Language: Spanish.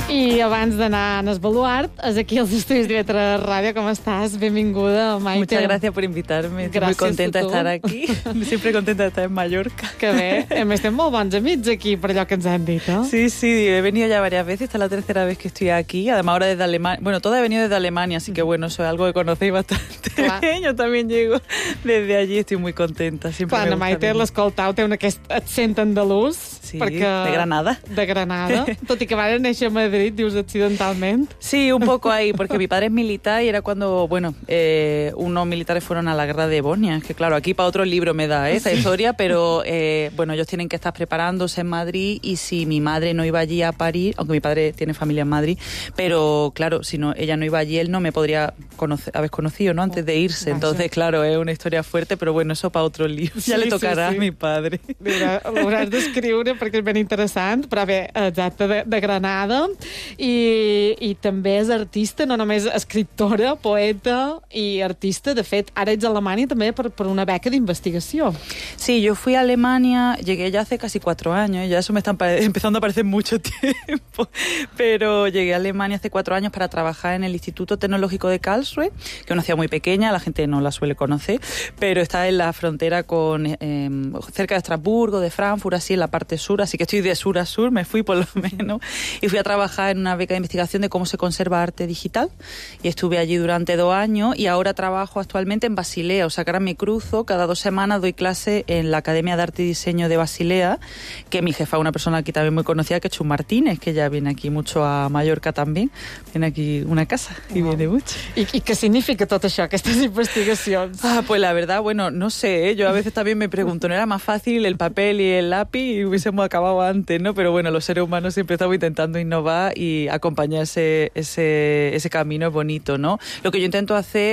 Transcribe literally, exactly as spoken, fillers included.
I abans d'anar a Esbaluart, és aquí als estudis d'I V tres Ràdio. Com estàs? Benvinguda, Maite. Muchas gracias por invitarme. Estoy muy contenta de estar aquí. Siempre contenta de estar en Mallorca. Que bé. A més, estem molt bons amics aquí, per allò que ens han dit, ¿no? Sí, sí, he venido ya varias veces. Esta es la tercera vez que estoy aquí. Además, ahora desde Alemania. Bueno, toda he venido desde Alemania, así que bueno, eso es algo que conocéis bastante. Clar. Yo también llego desde allí. Estoy muy contenta. Siempre Clar, me la Maite, l'escoltau, té un aquest accent andalús. Sí, perquè... de Granada. De Granada. Tot i que van néixer a Madrid, dius accidentalment. Sí, un poco ahí, porque mi padre es militar y era cuando, bueno, eh, unos militares fueron a la guerra de Bosnia. Que claro, aquí para otro libro me da ¿eh? esa sí. historia, pero eh, bueno, ellos tienen que estar preparándose en Madrid y si mi madre no iba allí a París, aunque mi padre tiene familia en Madrid, pero claro, si no ella no iba allí, él no me podría conocer, haber conocido, ¿no? Antes de irse. Entonces, claro, es una historia fuerte, pero bueno, eso para otro libro. Sí, ya le tocará sí, sí. a mi padre. Mira, l'hauràs d'escriure perquè és ben interessant, però bé, exacte, de, de Granada, i, i també és artista, no només escriptora, poeta i artista. De fet, ara ets a Alemanya també per, per una beca d'investigació. Sí, yo fui a Alemania, llegué ya hace casi cuatro años, ya eso me está empezando a parecer mucho tiempo, pero llegué a Alemania hace cuatro años para trabajar en el Instituto Tecnológico de Karlsruhe, que es una ciudad muy pequeña, la gente no la suele conocer, pero está en la frontera con eh, cerca de Estrasburgo, de Frankfurt, así en la parte sur, así que estoy de sur a sur, me fui por lo menos, y fui a trabajar en una beca de investigación de cómo se conserva arte digital, y estuve allí durante dos años, y ahora trabajo actualmente en Basilea, o sea que ahora me cruzo, cada dos semanas doy clase en la Academia de Arte y Diseño de Basilea, que mi jefa es una persona aquí también muy conocida, que es Chus Martínez, que ya viene aquí mucho a Mallorca también, viene aquí una casa, y wow. viene mucho. ¿Y, ¿Y qué significa todo eso, estas investigaciones? Ah, pues la verdad, bueno, no sé, ¿eh? Yo a veces también me pregunto, ¿no era más fácil el papel y el lápiz y hubiésemos acabado antes, ¿no? Pero bueno, los seres humanos siempre estamos intentando innovar y acompañar ese, ese, ese camino es bonito, ¿no? Lo que yo intento hacer